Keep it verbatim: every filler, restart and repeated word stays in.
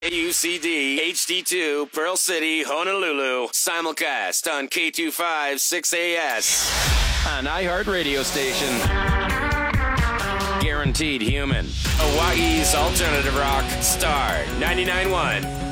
U C D, H D two, Pearl City, Honolulu. Simulcast on K two five six A S. An iHeart radio station. Guaranteed human. Hawaii's alternative rock, Star ninety-nine point one.